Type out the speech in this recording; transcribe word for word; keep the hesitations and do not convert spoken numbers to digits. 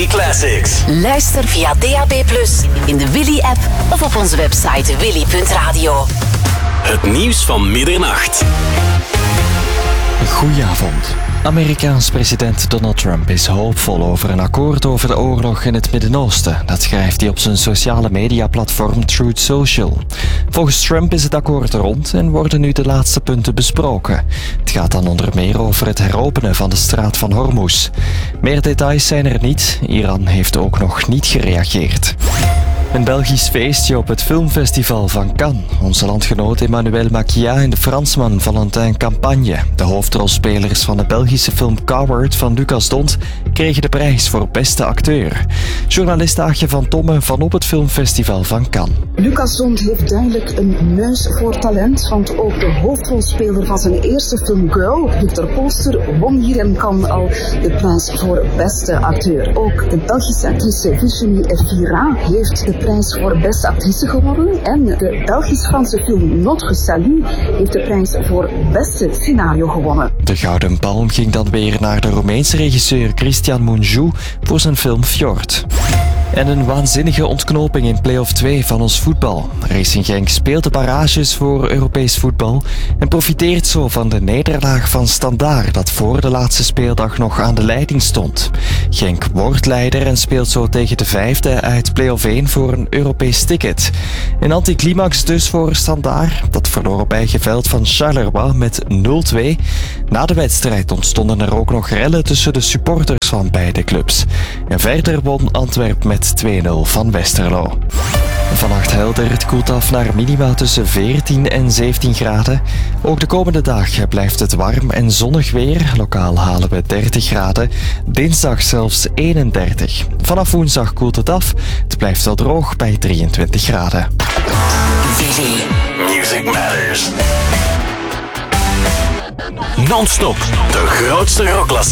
Willy Classics. Luister via D A B plus, in de Willy-app of op onze website willy punt radio. Het nieuws van middernacht. Goedenavond. Amerikaans president Donald Trump is hoopvol over een akkoord over de oorlog in het Midden-Oosten. Dat schrijft hij op zijn sociale mediaplatform Truth Social. Volgens Trump is het akkoord rond en worden nu de laatste punten besproken. Het gaat dan onder meer over het heropenen van de straat van Hormuz. Meer details zijn er niet. Iran heeft ook nog niet gereageerd. Een Belgisch feestje op het filmfestival van Cannes. Onze landgenoot Emmanuel Maquia en de Fransman Valentin Campagne, de hoofdrolspelers van de Belgische film Coward van Lucas Dont, kregen de prijs voor beste acteur. Journalist Aagje van Tomme van op het filmfestival van Cannes. Lucas Dont heeft duidelijk een neus voor talent, want ook de hoofdrolspeler van zijn eerste film Girl, Victor Polster, won hier in Cannes al de prijs voor beste acteur. Ook de Belgische actrice Virginie Efira heeft de prijs voor beste actrice gewonnen en de Belgisch-Franse film Notre Salut heeft de prijs voor beste scenario gewonnen. De Gouden Palm ging dan weer naar de Roemeense regisseur Cristian Mungiu voor zijn film Fjord. En een waanzinnige ontknoping in play-off twee van ons voetbal. Racing Genk speelt de barrages voor Europees voetbal en profiteert zo van de nederlaag van Standaard dat voor de laatste speeldag nog aan de leiding stond. Genk wordt leider en speelt zo tegen de vijfde uit play-off één voor een Europees ticket. Een anticlimax dus voor Standaard, dat verloor op eigen veld van Charleroi met nul twee. Na de wedstrijd ontstonden er ook nog rellen tussen de supporters van beide clubs. En verder won Antwerp met twee nul van Westerlo. Vannacht helder, het koelt af naar minima tussen veertien en zeventien graden. Ook de komende dagen blijft het warm en zonnig weer. Lokaal halen we dertig graden. Dinsdag zelfs eenendertig. Vanaf woensdag koelt het af. Het blijft wel droog bij drieëntwintig graden. Willy. Music Matters. Non-stop, de grootste rockklassiekers.